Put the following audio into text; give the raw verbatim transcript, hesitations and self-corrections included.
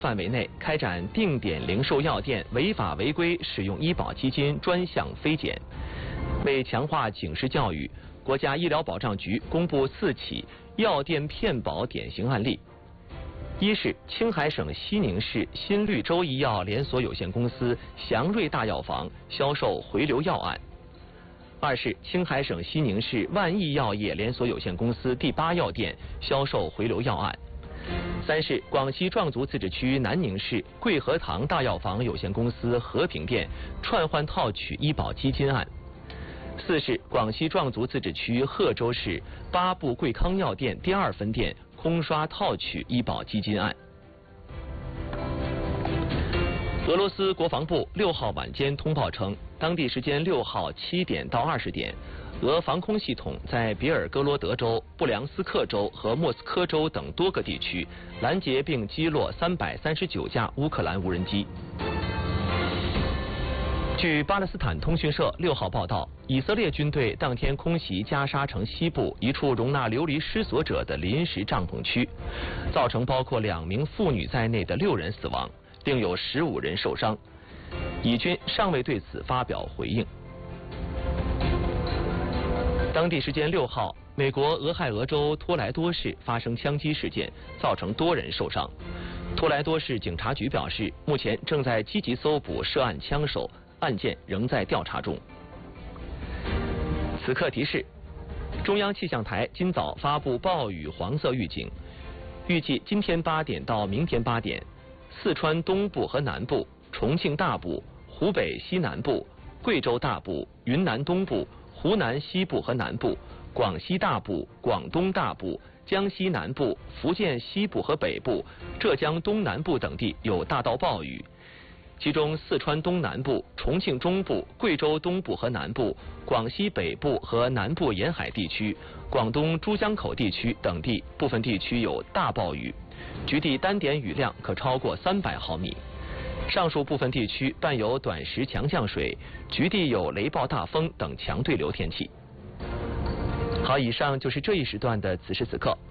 范围内开展定点零售药店违法违规使用医保基金专项非检。为强化警示教育，国家医疗保障局公布四起药店骗保典型案例。一是青海省西宁市新绿洲医药连锁有限公司祥瑞大药房销售回流药案；二是青海省西宁市万益药业连锁有限公司第八药店销售回流药案；三是广西壮族自治区南宁市桂和堂大药房有限公司和平店串换套取医保基金案；四是广西壮族自治区贺州市八部贵康药店第二分店空刷套取医保基金案。俄罗斯国防部六号晚间通报称，当地时间六号七点到二十点，俄防空系统在别尔哥罗德州、布良斯克州和莫斯科州等多个地区拦截并击落三百三十九架乌克兰无人机。据巴勒斯坦通讯社六号报道，以色列军队当天空袭加沙城西部一处容纳流离失所者的临时帐篷区，造成包括两名妇女在内的六人死亡，另有十五人受伤。以军尚未对此发表回应。当地时间六号，美国俄亥俄州托莱多市发生枪击事件，造成多人受伤。托莱多市警察局表示，目前正在积极搜捕涉案枪手，案件仍在调查中。此刻提示：中央气象台今早发布暴雨黄色预警，预计今天八点到明天八点，四川东部和南部、重庆大部、湖北西南部、贵州大部、云南东部、湖南西部和南部、广西大部、广东大部、江西南部、福建西部和北部、浙江东南部等地有大到暴雨。其中四川东南部、重庆中部、贵州东部和南部、广西北部和南部沿海地区、广东珠江口地区等地部分地区有大暴雨，局地单点雨量可超过三百毫米。上述部分地区伴有短时强降水，局地有雷暴大风等强对流天气。好，以上就是这一时段的此时此刻。